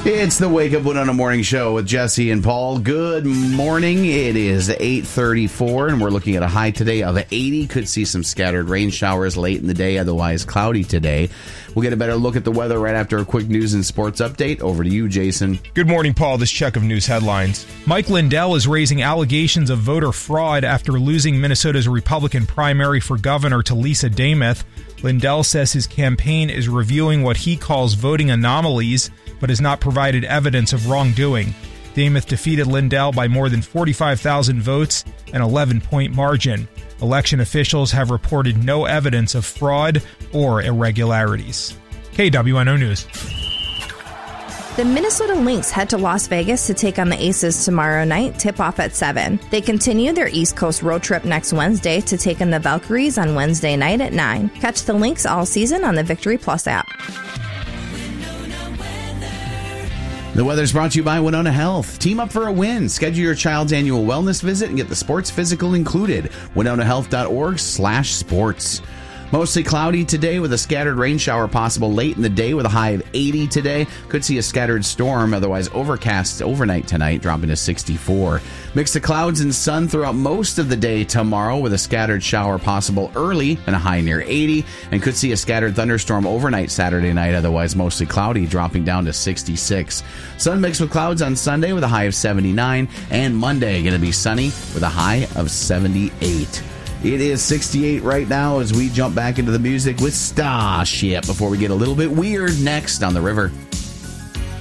It's the Wake Up Winona Morning Show with Jesse and Paul. Good morning. It is 8:34, and we're looking at a high today of 80. Could see some scattered rain showers late in the day, otherwise cloudy today. We'll get a better look at the weather right after a quick news and sports update. Over to you, Jason. Good morning, Paul. This check of news headlines. Mike Lindell is raising allegations of voter fraud after losing Minnesota's Republican primary for governor to Lisa Demuth. Lindell says his campaign is reviewing what he calls voting anomalies, but has not provided evidence of wrongdoing. Demuth defeated Lindell by more than 45,000 votes, an 11-point margin. Election officials have reported no evidence of fraud or irregularities. KWNO News. The Minnesota Lynx head to Las Vegas to take on the Aces tomorrow night, tip-off at 7. They continue their East Coast road trip next Wednesday to take on the Valkyries on Wednesday night at 9. Catch the Lynx all season on the Victory Plus app. The weather's brought to you by Winona Health. Team up for a win. Schedule your child's annual wellness visit and get the sports physical included. WinonaHealth.org/sports. Mostly cloudy today with a scattered rain shower possible late in the day with a high of 80 today. Could see a scattered storm, otherwise overcast overnight tonight, dropping to 64. Mix of clouds and sun throughout most of the day tomorrow with a scattered shower possible early and a high near 80. And could see a scattered thunderstorm overnight Saturday night, otherwise mostly cloudy, dropping down to 66. Sun mixed with clouds on Sunday with a high of 79. And Monday going to be sunny with a high of 78. It is 68 right now as we jump back into the music with Starship before we get a little bit weird next on the river.